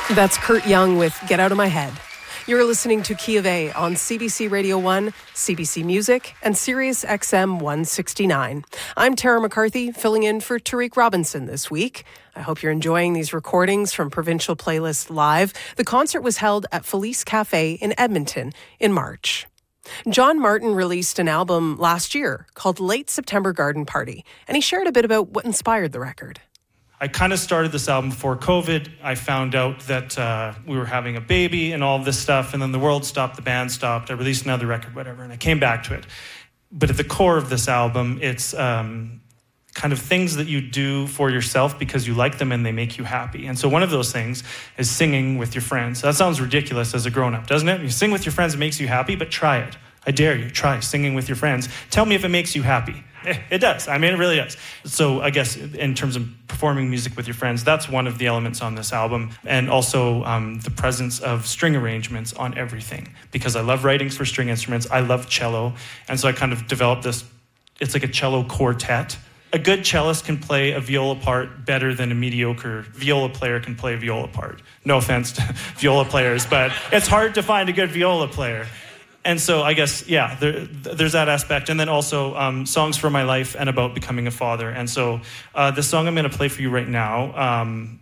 That's Kurt Young with Get Out of My Head. You're listening to Key of A on CBC Radio 1, CBC Music, and Sirius XM 169. I'm Tara McCarthy, filling in for Tariq Robinson this week. I hope you're enjoying these recordings from Provincial Playlist Live. The concert was held at Felice Cafe in Edmonton in March. John Martin released an album last year called Late September Garden Party, and he shared a bit about what inspired the record. I kind of started this album before COVID. I found out that we were having a baby and all of this stuff, and then the world stopped, the band stopped. I released another record, whatever, and I came back to it. But at the core of this album, it's kind of things that you do for yourself because you like them and they make you happy. And so one of those things is singing with your friends. That sounds ridiculous as a grown-up, doesn't it? You sing with your friends, it makes you happy, but try it. I dare you, try singing with your friends. Tell me if it makes you happy. It does. I mean, it really does. So I guess in terms of performing music with your friends, that's one of the elements on this album. And also the presence of string arrangements on everything. Because I love writings for string instruments. I love cello. And so I kind of developed this, it's like a cello quartet. A good cellist can play a viola part better than a mediocre viola player can play a viola part. No offense to viola players, but it's hard to find a good viola player. And so I guess, yeah, there's that aspect. And then also songs for my life and about becoming a father. And so the song I'm going to play for you right now,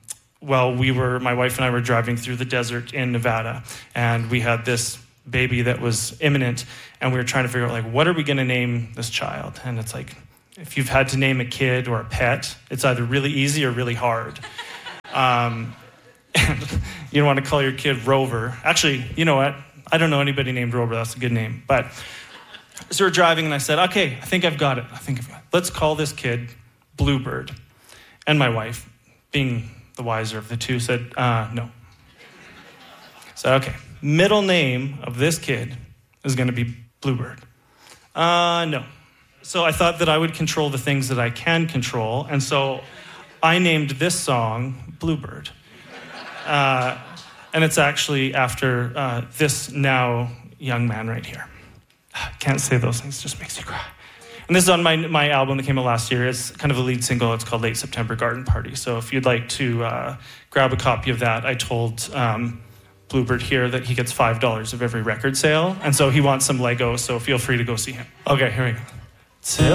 my wife and I were driving through the desert in Nevada, and we had this baby that was imminent, and we were trying to figure out, like, what are we going to name this child? And it's like, if you've had to name a kid or a pet, it's either really easy or really hard. And you don't want to call your kid Rover. Actually, you know what? I don't know anybody named Rover. That's a good name. But so we're driving, and I said, okay, I think I've got it. Let's call this kid Bluebird. And my wife, being the wiser of the two, said, no. So, okay, middle name of this kid is going to be Bluebird. No. So I thought that I would control the things that I can control. And so I named this song Bluebird. And it's actually after this now young man right here. Can't say those things, just makes you cry. And this is on my album that came out last year. It's kind of a lead single. It's called Late September Garden Party. So if you'd like to grab a copy of that, I told Bluebird here that he gets $5 of every record sale. And so he wants some Lego, so feel free to go see him. Okay, here we go.